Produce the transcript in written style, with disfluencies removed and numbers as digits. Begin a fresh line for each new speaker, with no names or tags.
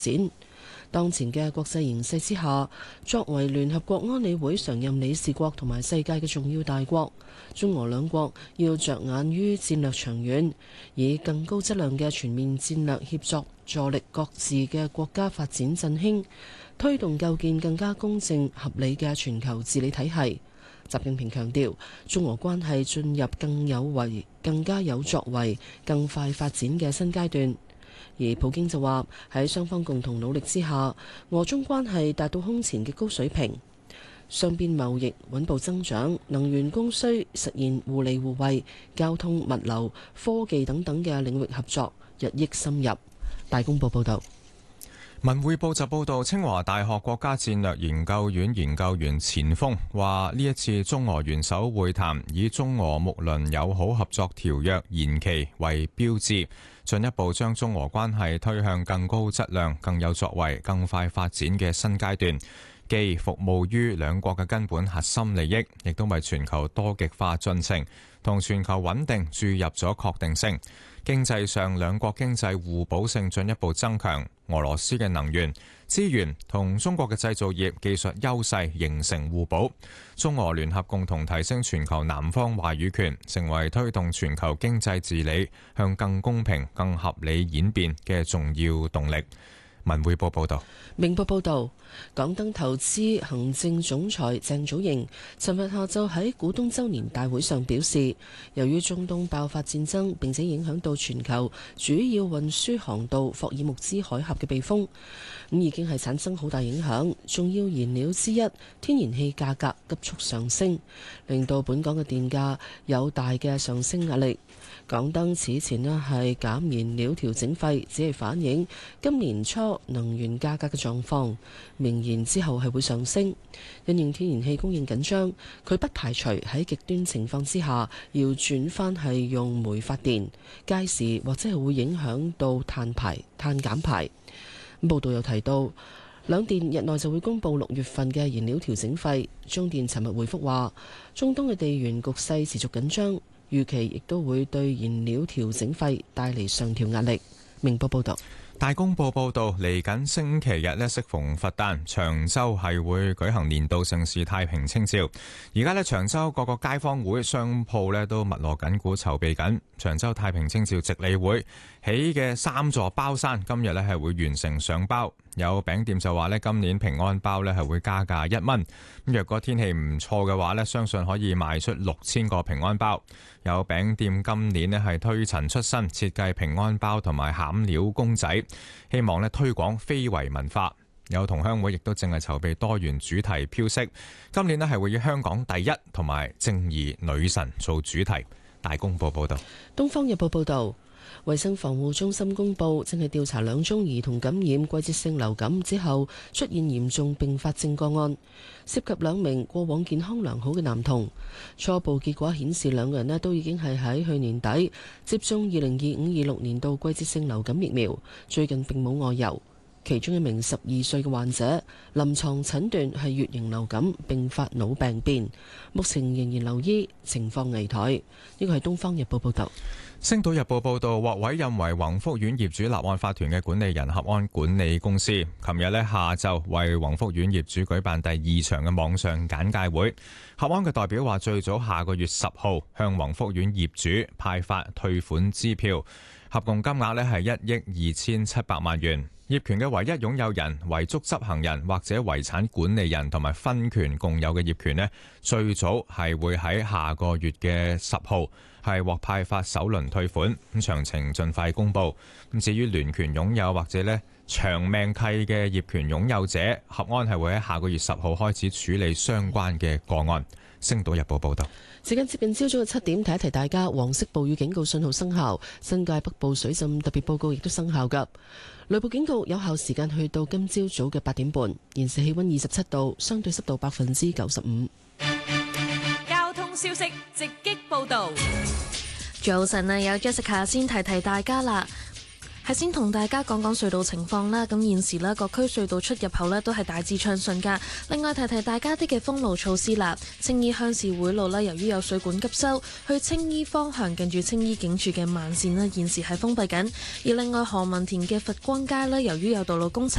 展。當前嘅國際形勢之下，作為聯合國安理會常任理事國同埋世界嘅重要大國，中俄兩國要着眼於戰略長遠，以更高質量嘅全面戰略協作助力各自嘅國家發展振興，推動構建更加公正合理嘅全球治理體系。習近平強調，中俄關係進入更加有作為、更快發展嘅新階段。而普京就話喺雙方共同努力之下，俄中關係達到空前嘅高水平，雙邊貿易穩步增長，能源供需實現互利互惠，交通、物流、科技等等嘅領域合作日益深入。大公報報道。
文匯報就報道，清華大學國家戰略研究院研究員錢鋒話，呢一次中俄元首會談以中俄睦鄰友好合作條約延期為標誌，進一步將中俄關係推向更高質量、更有作為、更快發展嘅新階段，既服務於兩國嘅根本核心利益，亦都為全球多極化進程同全球穩定注入咗確定性。經濟上，兩國經濟互補性進一步增強，俄羅斯嘅能源資源同中國嘅製造業技術優勢形成互補，中俄聯合共同提升全球南方話語權，成為推動全球經濟治理向更公平、更合理演變嘅重要動力。文匯報報道。
明報報道，港燈投資行政總裁鄭祖瑩尋日下晝喺股東周年大會上表示，由於中東爆發戰爭並且影響到全球主要運輸航道霍爾木茲海峽嘅避風，咁已經係產生好大影響。重要燃料之一天然氣價格急速上升，令到本港嘅電價有大嘅上升壓力。港燈此前係減燃料調整費，只係反映今年初能源價格嘅狀況，明言之後係會上升。因應天然氣供應緊張，佢不排除喺極端情況之下要轉翻係用煤發電，屆時或者係會影響到碳減排。報道又提到，兩電日內就會公布6月份嘅燃料調整費。中電尋日回覆話，中東嘅地緣局勢持續緊張，預期亦都會對燃料調整費帶嚟上調壓力。明報報道。
大公報報導，嚟緊星期日呢，適逢佛誕，長洲係會舉行年度盛事太平清醮。而家呢，長洲各個街坊會、商鋪呢都密鑼緊鼓籌備緊。長洲太平清醮值理會起嘅3座包山，今日呢係會完成上包。有餅店就話呢，今年平安包呢係會加價1蚊。咁若果天氣唔錯嘅話呢，相信可以賣出6000個平安包。有餅店今年呢係推陳出新，設計平安包同埋餡料公仔，希望呢推廣非遺文化。有同鄉會亦都正係籌備多元主題飄色，今年呢係會以香港第一同埋正義女神做主題。大公報報道。
東方日報報道，衛生防護中心公布，正係調查2宗兒童感染季節性流感之後出現嚴重併發症個案，涉及2名過往健康良好嘅男童。初步結果顯示，2個人都已經係喺去年底接種2025-26年度季節性流感疫苗，最近並冇外遊。其中1名12歲嘅患者，臨床診斷係乙型流感併發腦病變，目前仍然留醫，情況危殆。呢個係《東方日報》報道。
星島日報報道，獲委任為宏福苑業主立案法團嘅管理人合安管理公司，琴日下晝為宏福苑業主舉辦第2場嘅網上簡介會。合安嘅代表話，最早下個月10號向宏福苑業主派發退款支票，合共金額係1億2700萬元。業權嘅唯一擁有人、遺囑執行人或者遺產管理人同埋分權共有嘅業權呢，最早係會喺下個月嘅10號係獲派發首輪退款，咁詳情盡快公佈。咁至於聯權擁有或者呢長命契嘅業權擁有者，合安係會喺下個月10號開始處理相關嘅個案。星島日報報道。
時間接近朝早嘅7點，提一提大家，黃色暴雨警告信號生效，新界北部水浸特別報告亦都生效㗎。雷暴警告有效時間去到今朝早嘅8點半。現時氣溫27度，相對濕度95%。
交通消息直擊報道。
早晨啊，有 Jessica 先提大家啦。 係先同大家講講隧道情況啦。咁現時呢，各區隧道出入口呢都係大致暢順㗎。另外提提大家啲嘅封路措施啦。青衣鄉事會路呢，由於有水管急修，去青衣方向近住青衣警署嘅慢線呢，現時係封閉緊。而另外何文田嘅佛光街呢，由於有道路工程，